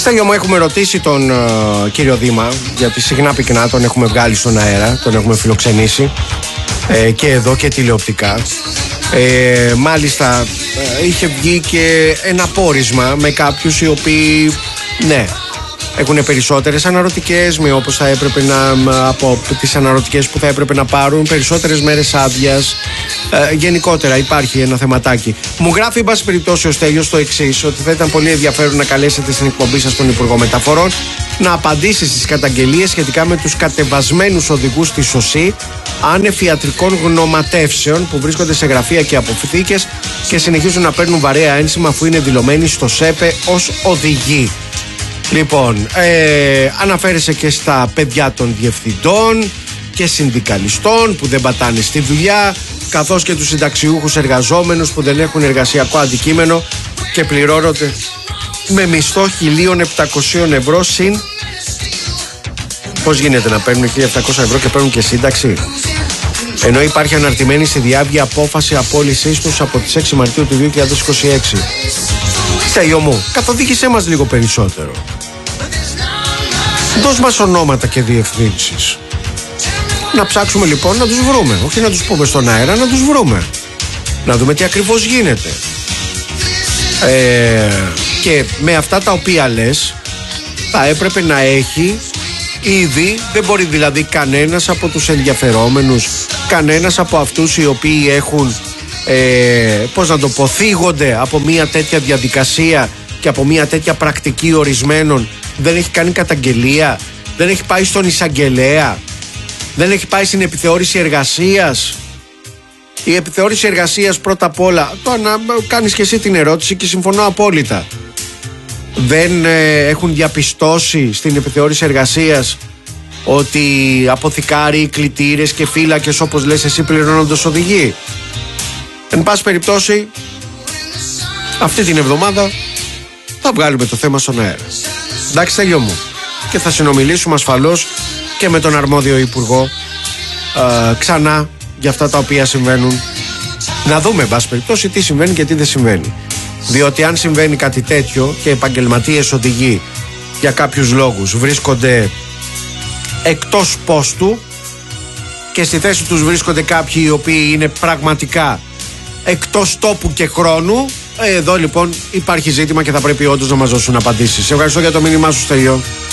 Στέλιο μου, έχουμε ρωτήσει τον κύριο Δήμα, γιατί συχνά πυκνά τον έχουμε βγάλει στον αέρα, τον έχουμε φιλοξενήσει και εδώ και τηλεοπτικά. Μάλιστα είχε βγει και ένα πόρισμα με κάποιους οι οποίοι, ναι, έχουν περισσότερες αναρωτικές, με όπως θα έπρεπε από τις αναρωτικές που θα έπρεπε να πάρουν, περισσότερες μέρες άδειας. Γενικότερα υπάρχει ένα θεματάκι. Μου γράφει, εν πάση περιπτώσει, ο Στέλιος το εξής, ότι θα ήταν πολύ ενδιαφέρον να καλέσετε στην εκπομπή σας τον Υπουργό Μεταφορών να απαντήσει στις καταγγελίες σχετικά με τους κατεβασμένους οδηγούς της ΟΣΥ άνευ ιατρικών γνωματεύσεων που βρίσκονται σε γραφεία και αποθήκες και συνεχίζουν να παίρνουν βαρέα ένσημα αφού είναι δηλωμένοι στο ΣΕΠΕ ως οδηγοί. Λοιπόν, αναφέρεσαι και στα παιδιά των διευθυντών και συνδικαλιστών που δεν πατάνε στη δουλειά, καθώς και τους συνταξιούχους εργαζόμενους που δεν έχουν εργασιακό αντικείμενο και πληρώνονται με μισθό 1.700 ευρώ συν. Πώς γίνεται να παίρνουν 1.700 ευρώ και παίρνουν και σύνταξη, ενώ υπάρχει αναρτημένη στη διάβγεια απόφαση απόλυσής τους από τις 6 Μαρτίου του 2026. Στέλιο μου, καθοδήγησέ μας λίγο περισσότερο. Δώσ' μας ονόματα και διευθύνσεις. Να ψάξουμε λοιπόν να τους βρούμε. Όχι να τους πούμε στον αέρα, να τους βρούμε. Να δούμε τι ακριβώς γίνεται. Και με αυτά τα οποία λες, θα έπρεπε να έχει ήδη, δεν μπορεί δηλαδή κανένας από τους ενδιαφερόμενους, κανένας από αυτούς οι οποίοι έχουν, πώς να το πω, θίγονται από μια τέτοια διαδικασία και από μια τέτοια πρακτική ορισμένων, δεν έχει κάνει καταγγελία, δεν έχει πάει στον εισαγγελέα, δεν έχει πάει στην επιθεώρηση εργασίας. Η επιθεώρηση εργασίας, πρώτα απ' όλα, κάνεις και εσύ την ερώτηση και συμφωνώ απόλυτα, δεν έχουν διαπιστώσει στην επιθεώρηση εργασίας ότι αποθηκάροι, κλητήρες και φύλακες, όπως λες εσύ, πληρώνονται ως οδηγοί. Εν πάση περιπτώσει, αυτή την εβδομάδα θα βγάλουμε το θέμα στον αέρα. Εντάξει, Στέλιο μου, και θα συνομιλήσουμε ασφαλώς και με τον αρμόδιο υπουργό ξανά για αυτά τα οποία συμβαίνουν. Να δούμε, εν πάση περιπτώσει, τι συμβαίνει και τι δεν συμβαίνει. Διότι αν συμβαίνει κάτι τέτοιο και επαγγελματίες οδηγοί για κάποιους λόγους βρίσκονται εκτός πόστου και στη θέση τους βρίσκονται κάποιοι οι οποίοι είναι πραγματικά εκτός τόπου και χρόνου, εδώ λοιπόν υπάρχει ζήτημα και θα πρέπει όντως να μας δώσουν απαντήσεις. Σε ευχαριστώ για το μήνυμά σου, Στέλιο.